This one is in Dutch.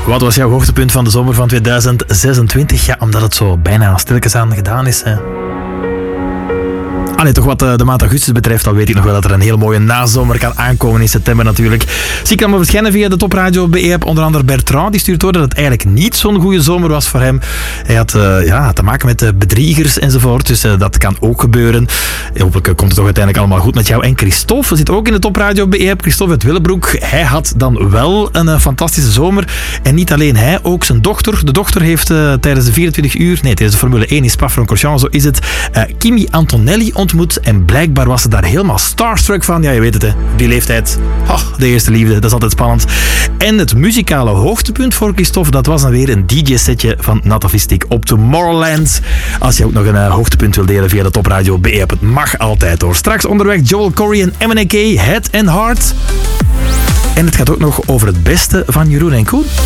Wat was jouw hoogtepunt van de zomer van 2026? Ja, omdat het zo bijna stilletjes aan gedaan is. Allee, toch wat de maand augustus betreft, dan weet ik nog wel dat er een heel mooie nazomer kan aankomen in september natuurlijk. Zie ik allemaal verschijnen via de Topradio BE-app. Onder andere Bertrand, die stuurt door dat het eigenlijk niet zo'n goede zomer was voor hem. Hij had te maken met bedriegers enzovoort, dus dat kan ook gebeuren. Hopelijk komt het toch uiteindelijk allemaal goed met jou. En Christophe zit ook in de Topradio BE-app. Christophe uit Willebroek, hij had dan wel een fantastische zomer. En niet alleen hij, ook zijn dochter. De dochter heeft tijdens de Formule 1 in Spa-Francorchamps, zo is het, Kimi Antonelli ontmoet. En blijkbaar was ze daar helemaal starstruck van. Ja, je weet het, hè. Die leeftijd. De eerste liefde, dat is altijd spannend. En het muzikale hoogtepunt voor Christophe, dat was dan weer een DJ-setje van Natavistic op Tomorrowland. Als je ook nog een hoogtepunt wil delen via de Topradio BE-app, het mag altijd hoor. Straks onderweg Joel Corey en MNEK, Head and Heart. En het gaat ook nog over het beste van Jeroen en Koen.